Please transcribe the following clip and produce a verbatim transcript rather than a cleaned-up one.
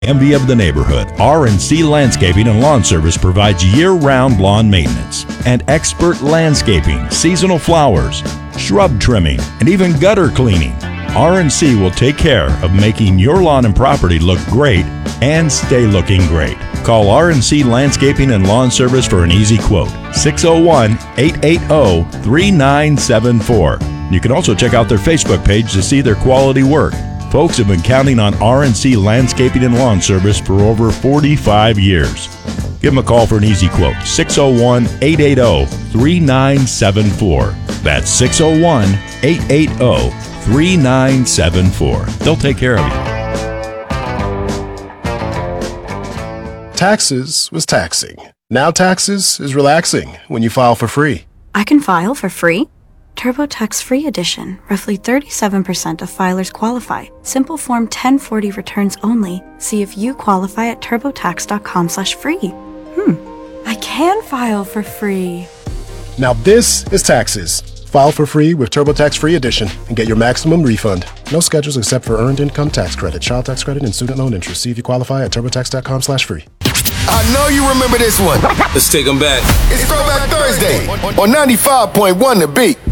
Envy of the neighborhood, R and C Landscaping and Lawn Service provides year-round lawn maintenance and expert landscaping, seasonal flowers, shrub trimming, and even gutter cleaning. R and C will take care of making your lawn and property look great and stay looking great. Call R and C Landscaping and Lawn Service for an easy quote, six oh one, eight eight zero, three nine seven four. You can also check out their Facebook page to see their quality work. Folks have been counting on R and C Landscaping and Lawn Service for over forty-five years. Give them a call for an easy quote, six oh one, eight eight zero, three nine seven four. That's six oh one, eight eight zero, three nine seven four. They'll take care of you. Taxes was taxing. Now taxes is relaxing when you file for free. I can file for free? TurboTax Free Edition. Roughly thirty-seven percent of filers qualify. Simple Form ten forty returns only. See if you qualify at turbotax.com slash free. Hmm. I can file for free. Now this is taxes. File for free with TurboTax Free Edition and get your maximum refund. No schedules except for earned income tax credit, child tax credit, and student loan interest. See if you qualify at turbotax.com slash free. I know you remember this one. Let's take them back. It's Throwback Thursday on ninety-five point one The Beat.